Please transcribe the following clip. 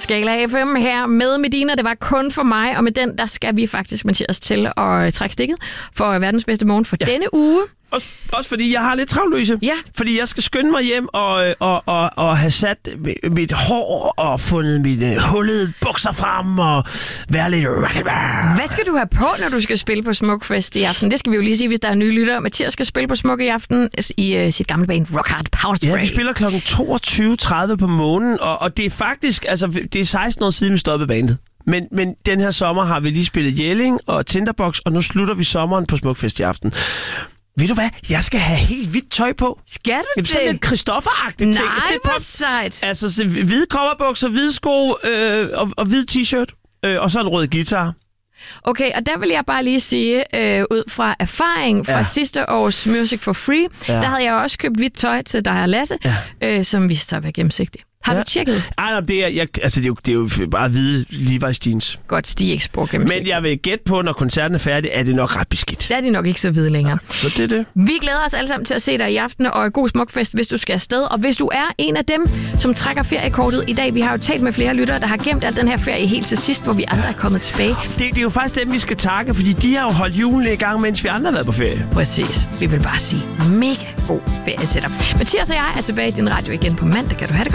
Skala FM her med Medina. Det var kun for mig, og med den, der skal vi faktisk, Mathias, til at trække stikket for verdens bedste morgen for denne uge. Også fordi jeg har lidt travlt, Louise. Ja. Fordi jeg skal skynde mig hjem og have sat mit hår og fundet mine hullede bukser frem og være lidt... Hvad skal du have på, når du skal spille på Smukfest i aften? Det skal vi jo lige sige, hvis der er nye lyttere. Mathias skal spille på Smuk i aften i sit gamle band Rock Hard Power Spray. Ja, vi spiller kl. 22.30 på månen, og det er faktisk... Altså, det er 16 år siden, vi stoppede bandet. Men den her sommer har vi lige spillet Jelling og Tinderbox, og nu slutter vi sommeren på Smukfest i aften. Ved du hvad? Jeg skal have helt hvidt tøj på. Skal du det? Sådan lidt Christoffer-agtigt ting. Nej, hvor sejt. Altså hvide coverbukser, hvide sko og hvid t-shirt. Og så en rød guitar. Okay, og der vil jeg bare lige sige, ud fra erfaring fra sidste års Music for Free, der havde jeg også købt hvidt tøj til dig og Lasse, som viste sig at være gennemsigtigt. Har du tjekket? Nej, det er jo bare hvide Levi's jeans. Godt, de er ikke spor gennemsigtigt. Men jeg vil gætte på, når koncerten er færdig, er det nok ret beskidt. Der er de nok ikke så hvide længere. Så det er det. Vi glæder os alle sammen til at se dig i aften, og god Smukfest, hvis du skal afsted. Og hvis du er en af dem, som trækker feriekortet i dag, vi har jo talt med flere lyttere, der har gemt al den her ferie helt til sidst, hvor vi andre er kommet tilbage. Det er jo faktisk dem, vi skal takke, fordi de har jo holdt julen i gang, mens vi andre har været på ferie. Præcis. Vi vil bare sige mega god ferie til dig. Mathias og jeg er tilbage i din radio igen på mandag. Kan du have det godt?